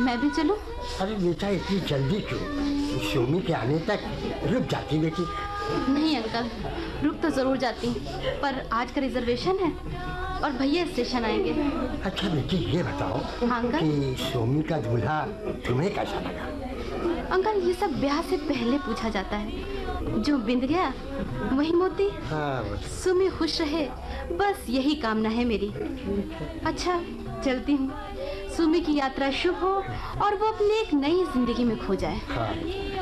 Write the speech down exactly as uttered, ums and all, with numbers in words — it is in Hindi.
मैं भी चलूं? अरे बेटा इतनी जल्दी क्यों? सुमी के आने तक रुक जाती बेटी। नहीं अंकल, रुक तो जरूर जाती, पर आज का रिजर्वेशन है और भैया स्टेशन आएंगे। अच्छा बेटी ये बताओ, हाँ अंकल? कि सुमी का दूल्हा तुम्हें कैसा लगा? अंकल ये सब ब्याह से पहले पूछा जाता है, जो बिंद गया वही मोती। हाँ, सुमी खुश रहे बस यही कामना है मेरी। अच्छा चलती हूँ, सुमी की यात्रा शुभ हो और वो अपनी एक नई जिंदगी में खो जाए। हाँ।